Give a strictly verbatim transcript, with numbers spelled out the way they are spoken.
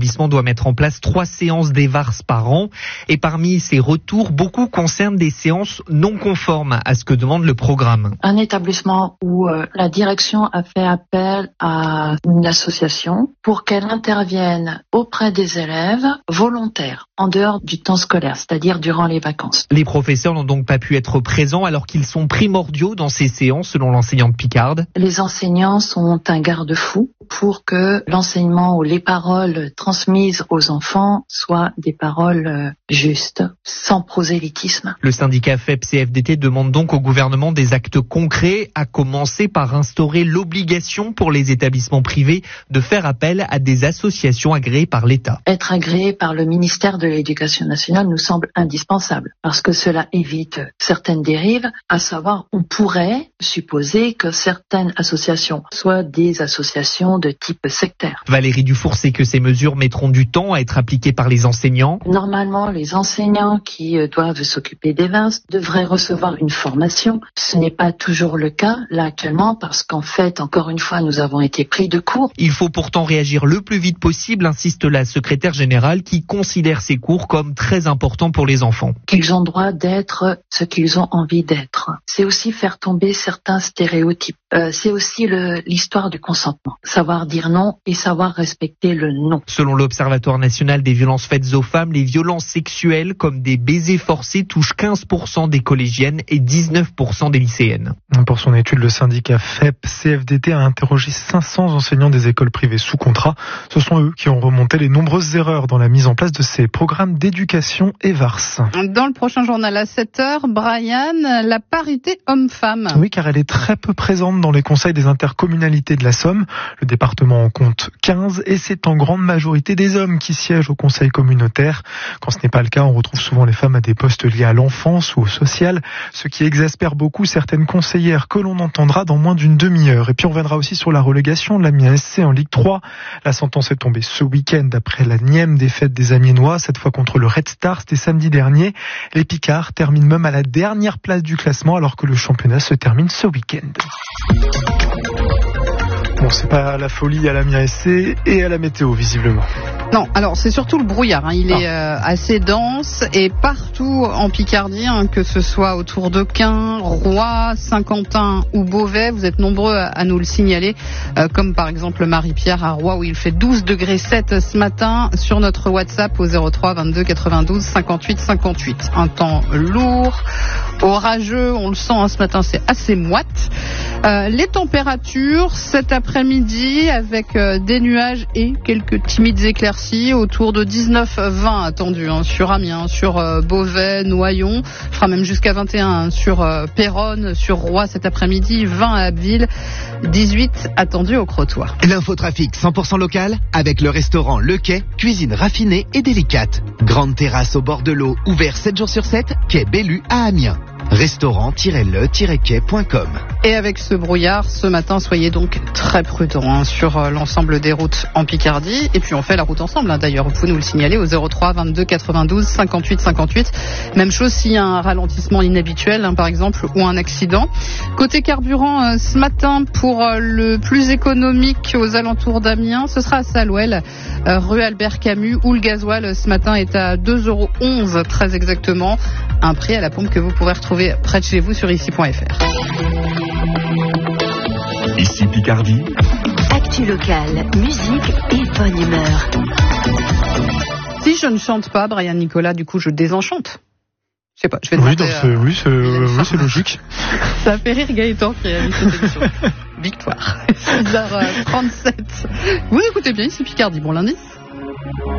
l'établissement doit mettre en place trois séances d'E V A R S par an. Et parmi ces retours, beaucoup concernent des séances non conformes à ce que demande le programme. Un établissement où euh, la direction a fait appel à une association pour qu'elle intervienne auprès des élèves volontaires en dehors du temps scolaire, c'est-à-dire durant les vacances. Les professeurs n'ont donc pas pu être présents alors qu'ils sont primordiaux dans ces séances selon l'enseignante Picarde. Les enseignants sont un garde-fou pour que l'enseignement ou les paroles transmises aux enfants soient des paroles justes, sans prosélytisme. Le syndicat F E P C F D T demande donc au gouvernement des actes concrets, à commencer par instaurer l'obligation pour les établissements privés de faire appel à des associations agréées par l'État. Être agréé par le ministère de l'Éducation nationale nous semble indispensable parce que cela évite certaines dérives, à savoir on pourrait supposer que certaines associations soient des associations de type sectaire. Valérie Dufour sait que ces mesures mettront du temps à être appliquées par les enseignants. Normalement, les enseignants qui doivent s'occuper des V A R S devraient recevoir une formation. Ce n'est pas toujours le cas là actuellement parce qu'en fait, encore une fois, nous avons été pris de court. Il faut pourtant réagir le plus vite possible, insiste la secrétaire générale qui considère ces cours comme très importants pour les enfants. Qu'ils ont droit d'être ce qu'ils ont envie d'être. C'est aussi faire tomber certains stéréotypes. Euh, c'est aussi le, l'histoire du consentement. Savoir dire non et savoir respecter le non. Selon l'Observatoire national des violences faites aux femmes, les violences sexuelles comme des baisers forcés touchent quinze pour cent des collégiennes et dix-neuf pour cent des lycéennes. Pour son étude, le syndicat F E P C F D T a interrogé cinq cents enseignants des écoles privées sous contrat. Ce sont eux qui ont remonté les nombreuses erreurs dans la mise en place de ces programmes d'éducation et V A R S. Dans le prochain journal à sept heures, Brian, la parité homme-femme. Oui, car elle est très peu présente dans les conseils des intercommunalités de la Somme. Le département en compte quinze et c'est en grande majorité des hommes qui siègent au conseil communautaire. Quand ce n'est pas le cas, on retrouve souvent les femmes à des postes liés à l'enfance ou au social, ce qui exaspère beaucoup certaines conseillères que l'on entendra dans moins d'une demi-heure. Et puis on reviendra aussi sur la relégation de l'Amiens S C en Ligue trois. La sentence est tombée ce week-end après la nième défaite des Amiénois, cette fois contre le Red Star, c'était samedi dernier. Les Picards terminent même à la dernière place du classement alors que le championnat se termine ce week-end. Bon, c'est pas la folie à l'Amiens S C et à la météo, visiblement. Non, alors c'est surtout le brouillard. Hein. Il ah. est euh, assez dense et partout en Picardie, hein, que ce soit autour de Caen, Roy, Saint-Quentin ou Beauvais, vous êtes nombreux à, à nous le signaler, euh, comme par exemple Marie-Pierre à Roy où il fait douze degrés sept ce matin sur notre WhatsApp au zéro trois vingt-deux quatre-vingt-douze cinquante-huit cinquante-huit. Un temps lourd, orageux, on le sent hein, ce matin, c'est assez moite. Euh, les températures cet après-midi avec euh, des nuages et quelques timides éclaircies autour de dix-neuf vingt attendus hein, sur Amiens, sur euh, Beauvais, Noyon, fera même jusqu'à vingt et un hein, sur euh, Péronne, sur Roy cet après-midi, vingt à Abbeville, dix-huit attendus au Crotoy. L'infotrafic cent pour cent local avec le restaurant Le Quai, cuisine raffinée et délicate. Grande terrasse au bord de l'eau, ouvert sept jours sur sept, quai Bellu à Amiens. restaurant tiret le tiret quai point com. Et avec ce brouillard, ce matin, soyez donc très prudents hein, sur euh, l'ensemble des routes en Picardie. Et puis on fait la route ensemble hein, d'ailleurs. Vous pouvez nous le signaler au zéro trois vingt-deux quatre-vingt-douze cinquante-huit cinquante-huit. Même chose s'il y a un ralentissement inhabituel hein, par exemple ou un accident. Côté carburant, euh, ce matin pour euh, le plus économique aux alentours d'Amiens, ce sera à Salouel, euh, rue Albert Camus, où le gasoil ce matin est à deux euros onze très exactement. Un prix à la pompe que vous pourrez retrouver près de chez vous sur ici point f r. Ici Picardie. Actu locale, musique et bonne humeur. Si je ne chante pas, Brian Nicolas, du coup je désenchante. Je sais pas, je vais oui, demander, c'est, euh, oui, c'est, euh, oui, c'est logique. Ça a fait rire Gaëtan qui a mis cette émission. Victoire. six heures trente-sept. Vous écoutez bien ici Picardie, bon lundi.